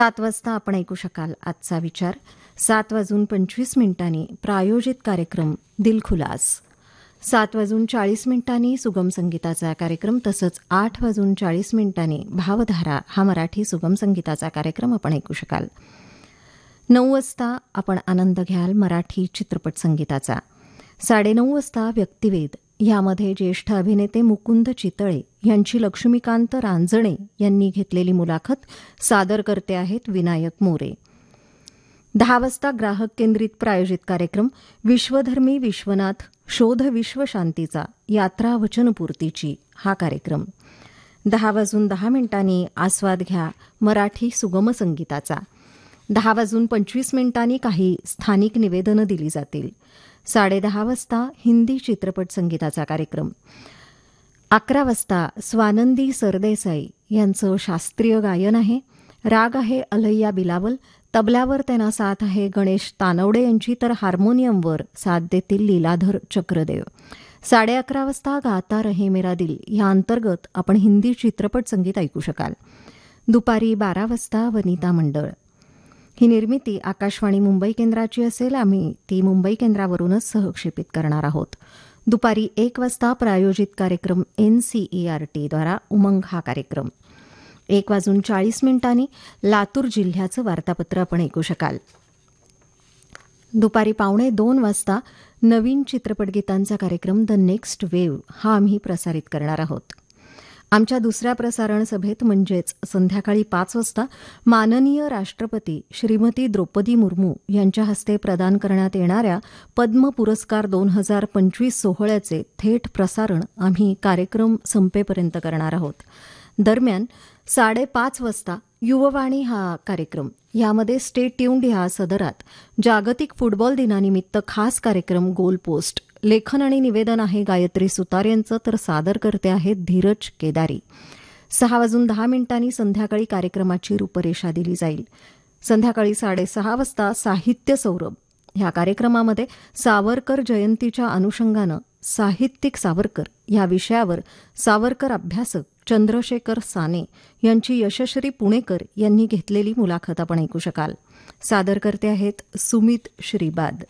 7 वाजता आपण ऐकू शकाल आजचा विचार. 7:25 प्रायोजित कार्यक्रम दिलखुलास. 7:40 सुगम संगीताचा कार्यक्रम, तसंच 8:40 भावधारा हा मराठी सुगम संगीताचा कार्यक्रम आपण ऐकू शकाल. 9 वाजता आपण आनंद घ्याल मराठी चित्रपट संगीताचा. 9:30 वाजता व्यक्तिवेध, यामध्ये ज्येष्ठ अभिनेते मुकुंद चितळे यांची लक्ष्मीकांत रांजणे यांनी घेतलेली मुलाखत सादर करते आहेत विनायक मोरे. 10 वाजता ग्राहक केंद्रित प्रायोजित कार्यक्रम विश्वधर्मी विश्वनाथ शोध विश्वशांतीचा यात्रा वचनपूर्तीची हा कार्यक्रम. 10:10 आस्वाद घ्या मराठी सुगम संगीताचा. 10:25 काही स्थानिक निवेदनं दिली जातील. 10:30 वाजता हिंदी चित्रपट संगीताचा कार्यक्रम. 11 वाजता स्वानंदी सरदेसाई यांचं शास्त्रीय गायन आहे. राग आहे अलैया बिलावल. तबल्यावर त्यांना साथ आहे गणेश तानवडे यांची, तर हार्मोनियमवर साथ देतील लीलाधर चक्रदेव. 11:30 वाजता गाता रहे मेरा दिल या अंतर्गत आपण हिंदी चित्रपट संगीत ऐकू शकाल. दुपारी 12 वाजता वनिता मंडळ. ही निर्मिती आकाशवाणी मुंबई केंद्राची असेल. आम्ही ती मुंबई केंद्रावरूनच सहक्षेपित करणार आहोत. दुपारी 1 वाजता प्रायोजित कार्यक्रम NCERT द्वारा उमंग हा कार्यक्रम. 1:40 लातूर जिल्ह्याचं वार्तापत्र आपण ऐकू शकाल. दुपारी 1:45 वाजता नवीन चित्रपट गीतांचा कार्यक्रम द नेक्स्ट वेव्ह हा आम्ही प्रसारित करणार आहोत. आमच्या दुसऱ्या प्रसारण सभेत म्हणजेच संध्याकाळी 5 वाजता माननीय राष्ट्रपती श्रीमती द्रौपदी मुर्मू यांच्या हस्ते प्रदान करण्यात येणाऱ्या पद्म पुरस्कार 2025 सोहळ्याचे थेट प्रसारण आम्ही कार्यक्रम संपेपर्यंत करणार आहोत. दरम्यान 5:30 वाजता युववाणी हा कार्यक्रम, यामध्ये स्टे ट्यून्ड ह्या सदरात जागतिक फुटबॉल दिनानिमित्त खास कार्यक्रम गोल पोस्ट. लेखन आणि निवेदन आहे गायत्री सुतार यांचं, तर सादर करते आहेत धीरज केदारी. 6:10 संध्याकाळी कार्यक्रमाची रूपरेषा दिली जाईल. संध्याकाळी 6:30 वाजता साहित्य सौरभ ह्या कार्यक्रमामध्ये सावरकर जयंतीच्या अनुषंगानं साहित्यिक सावरकर या विषयावर सावरकर अभ्यासक चंद्रशेखर साने यांची यशश्री पुणेकर यांनी घेतलेली मुलाखत आपण ऐकू शकाल. सादर करते आहेत सुमित श्रीबाद.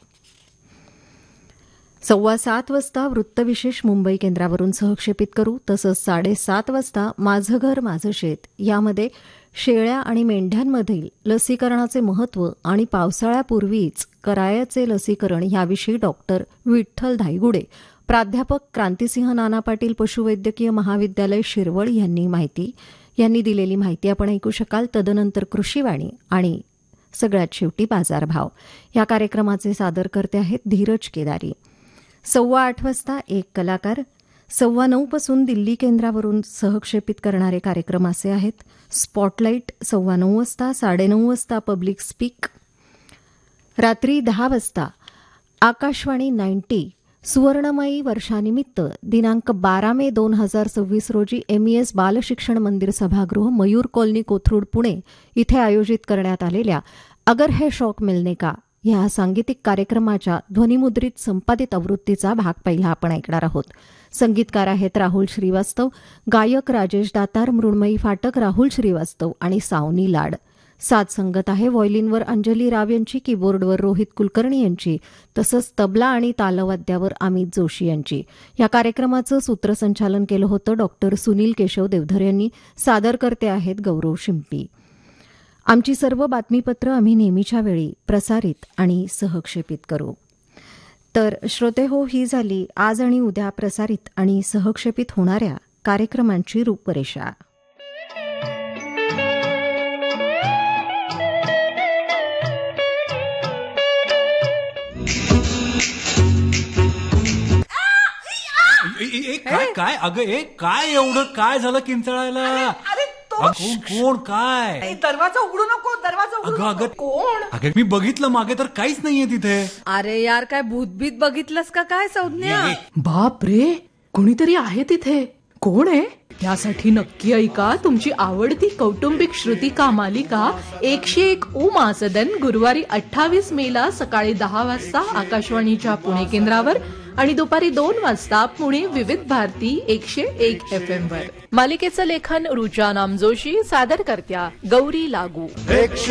7:15 वाजता वृत्तविशेष मुंबई केंद्रावरून सहक्षेपित करू. तसंच 7:30 वाजता माझं घर माझं शेत, यामध्ये शेळ्या आणि मेंढ्यांमधील लसीकरणाचे महत्त्व आणि पावसाळ्यापूर्वीच करायचे लसीकरण याविषयी डॉक्टर विठ्ठल धायगुडे, प्राध्यापक क्रांतिसिंह नाना पाटील पशुवैद्यकीय महाविद्यालय शिरवळ यांनी दिलेली माहिती आपण ऐकू शकाल. तदनंतर कृषीवाणी आणि सगळ्यात शेवटी बाजारभाव या कार्यक्रमाचे सादर करते आहेत धीरज केदारी. 8:15 वाजता एक कलाकार. 9:15 पासून दिल्ली केंद्रावरून सहक्षेपित करणारे कार्यक्रम असे आहेत: स्पॉटलाईट 9:15 वाजता, 9:30 वाजता पब्लिक स्पीक. रात्री 10 वाजता आकाशवाणी 90 सुवर्णमयी वर्षानिमित्त दिनांक 12 मे 2026 रोजी MES बालशिक्षण मंदिर सभागृह मयूर कॉलनी कोथरूड पुणे इथे आयोजित करण्यात आलेल्या अगर है शौक मिलने का या सांगीतिक कार्यक्रमाच्या ध्वनिमुद्रित संपादित आवृत्तीचा भाग पहिला आपण ऐकणार आहोत. संगीतकार आहेत राहुल श्रीवास्तव, गायक राजेश दातार, मृण्मयी फाटक, राहुल श्रीवास्तव आणि सावनी लाड. साथ संगत आहे व्हायोलिनवर अंजली राव यांची, कीबोर्डवर रोहित कुलकर्णी यांची, तसंच तबला आणि तालवाद्यावर अमित जोशी यांची. या कार्यक्रमाचं सूत्रसंचालन केलं होतं डॉक्टर सुनील केशव देवधर यांनी. सादर करते आहेत गौरव शिंपी. आमची सर्व बातमीपत्र आम्ही नेहमीच्या वेळी प्रसारित आणि सहक्षेपित करू. तर श्रोते हो, ही झाली आज आणि उद्या प्रसारित आणि सहक्षेपित होणाऱ्या कार्यक्रमांची रूपरेषा. काय अगं काय एवढं काय झालं किंचाळायला? अरे कोण काय? दरवाजा उघडू नको, दरवाजा उघडू नको. कोण? अगं मी बघितलं मागे तर काहीच नाहीये तिथे. अरे यार, काय भूतभीत बघितलंस का काय संज्ञा? बाप रे, कोणीतरी आहे तिथे. कोण आहे? यासाठी नक्की ऐका तुमची आवडती कौटुंबिक श्रुतिका मालिका 101 उमा सदन गुरुवारी 28 मेला सकाळी 10 वाजता आकाशवाणीच्या पुणे केंद्रावर आणि दुपारी 2 वाजता पुणे विविध भारती 101 FM वर. मालिकेचं लेखन रुचा नामजोशी, सादर करत्या गौरी लागू.